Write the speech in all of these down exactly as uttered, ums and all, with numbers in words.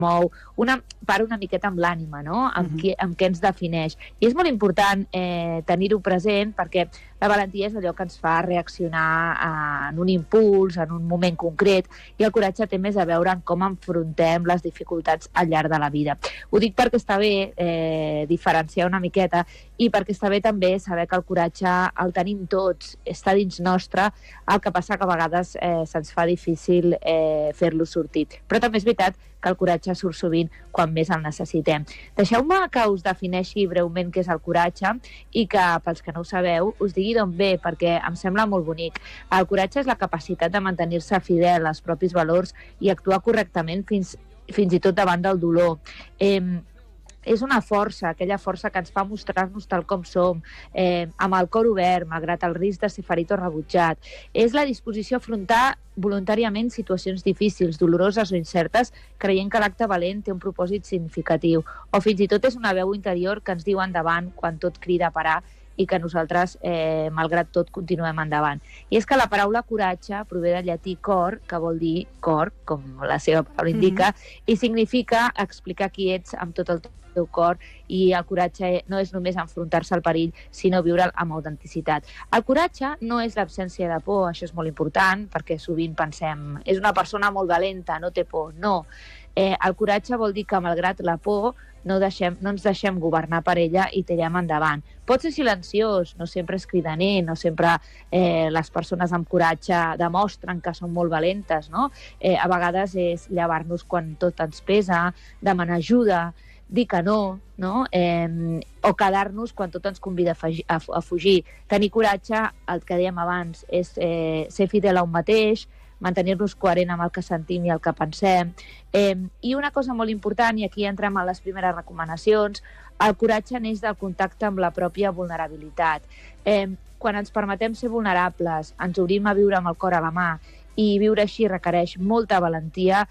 mou, una, para una miqueta amb l'ànima, no? Amb, uh -huh. qui, amb què ens defineix. I és molt important eh, tenir-ho present perquè la valentia és allò que ens fa reaccionar a, en un impuls, en un moment concret, i el coratge té més a veure en com enfrontem les dificultats al llarg de la vida. Ho dic perquè està bé eh, diferenciar una miqueta i perquè està bé també saber que el coratge el tenim tots, està dins nostre, el que passa que a vegades eh, se'ns fa difícil eh, fer-lo sortir. Però també és veritat que el coratge surt sovint quan més el necessitem. Deixeu-me que us defineixi breument què és el coratge i que, pels que no ho sabeu, us digui d'on ve, perquè em sembla molt bonic. El coratge és la capacitat de mantenir-se fidel als propis valors i actuar correctament fins, fins i tot davant del dolor. Eh, és una força, aquella força que ens fa mostrar-nos tal com som, eh, amb el cor obert, malgrat el risc de ser ferit o rebutjat. És la disposició a afrontar voluntàriament situacions difícils, doloroses o incertes, creient que l'acte valent té un propòsit significatiu. O fins i tot és una veu interior que ens diu endavant quan tot crida a parar i que nosaltres, eh, malgrat tot, continuem endavant. I és que la paraula coratge prové del llatí cor, que vol dir cor, com la seva paraula indica, mm-hmm. i significa explicar qui ets amb tot el teu cor, i el coratge no és només enfrontar-se al perill, sinó viure'l amb autenticitat. El coratge no és l'absència de por, això és molt important, perquè sovint pensem, és una persona molt valenta, no té por. No. Eh, el coratge vol dir que, malgrat la por, no, deixem, no ens deixem governar per ella i tirem endavant. Pot ser silenciós, no sempre és cridaner, no sempre eh, les persones amb coratge demostren que són molt valentes, no? Eh, a vegades és llevar-nos quan tot ens pesa, demanar ajuda, dir que no, no? Eh, o quedar-nos quan tot ens convida a, a, a fugir. Tenir coratge, el que dèiem abans, és eh, ser fidel a un mateix, mantenir-nos coherent amb el que sentim i el que pensem. Eh, I una cosa molt important, i aquí entrem a les primeres recomanacions, el coratge neix del contacte amb la pròpia vulnerabilitat. Eh, quan ens permetem ser vulnerables, ens obrim a viure amb el cor a la mà, i viure així requereix molta valentia,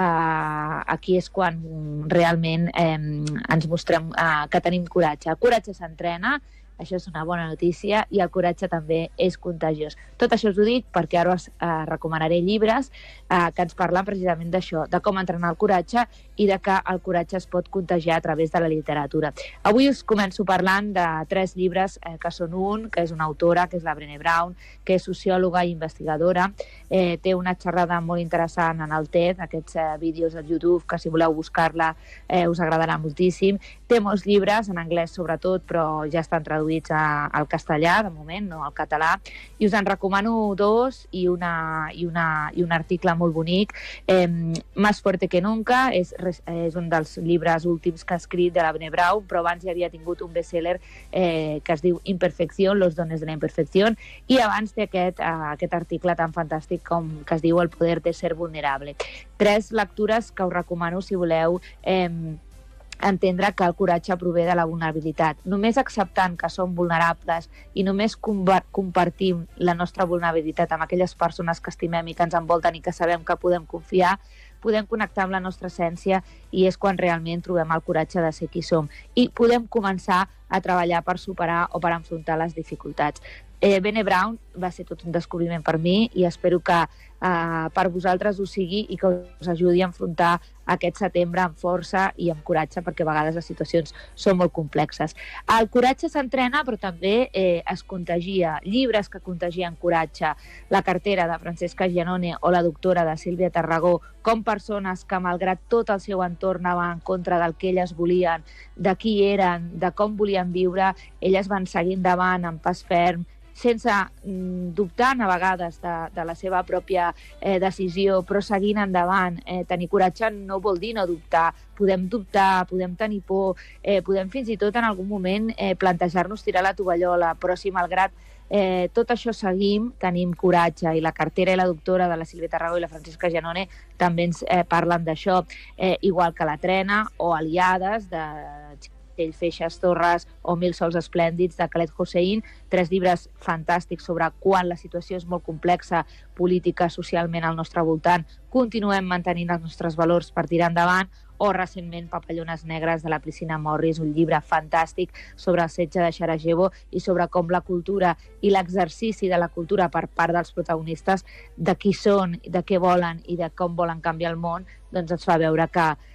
eh, aquí és quan realment eh, ens mostrem eh, que tenim coratge. El coratge s'entrena, això és una bona notícia, i el coratge també és contagiós. Tot això us ho dic perquè ara us eh, recomanaré llibres eh, que ens parlen precisament d'això, de com entrenar el coratge i de que el coratge es pot contagiar a través de la literatura. Avui us començo parlant de tres llibres eh, que són un, que és una autora, que és la Brené Brown, que és sociòloga i investigadora, eh, té una xerrada molt interessant en el TED, aquests eh, vídeos al YouTube, que si voleu buscar-la eh, us agradarà moltíssim. Té molts llibres, en anglès sobretot, però ja estan traduïts a, al castellà, de moment, no al català, i us en recomano dos i, una, i, una, i un article molt bonic. Eh, Más fuerte que nunca és, és un dels llibres últims que ha escrit de la Brené Brown, però abans ja havia tingut un best-seller eh, que es diu Imperfección, los dones de la imperfección, i abans té aquest, eh, aquest article tan fantàstic com que es diu El poder de ser vulnerable. Tres lectures que us recomano si voleu eh, entendre que el coratge prové de la vulnerabilitat. Només acceptant que som vulnerables i només compartim la nostra vulnerabilitat amb aquelles persones que estimem i que ens envolten i que sabem que podem confiar, podem connectar amb la nostra essència, i és quan realment trobem el coratge de ser qui som. I podem començar a treballar per superar o per enfrontar les dificultats. Eh, Brené Brown va ser tot un descobriment per mi, i espero que eh, per vosaltres ho sigui i que us ajudi a enfrontar aquest setembre amb força i amb coratge, perquè a vegades les situacions són molt complexes. El coratge s'entrena, però també eh, es contagia. Llibres que contagien coratge, La cartera, de Francesca Giannone, o La doctora, de Sílvia Tarragó, com persones que, malgrat tot el seu entorn anava en contra del que elles volien, de qui eren, de com volien viure, elles van seguir endavant amb pas ferm, sense mm, dubtar a vegades de, de la seva pròpia eh, decisió, però seguint endavant. Eh, tenir coratge no vol dir no dubtar. Podem dubtar, podem tenir por, eh, podem fins i tot en algun moment eh, plantejar-nos tirar la tovallola, però si malgrat eh, tot això seguim, tenim coratge. I La cartera i La doctora, de la Sílvia Tarragó i la Francesca Giannone, també ens eh, parlen d'això, eh, igual que La trena o Aliades, de Txell Feixas Torres, o Mil sols esplèndids, de Khaled Hossein, tres llibres fantàstics sobre quan la situació és molt complexa, política, socialment al nostre voltant, continuem mantenint els nostres valors per tirar endavant, o recentment Papallones negres, de la Priscilla Morris, un llibre fantàstic sobre el setge de Sarajevo i sobre com la cultura i l'exercici de la cultura per part dels protagonistes, de qui són, de què volen i de com volen canviar el món, doncs ens fa veure que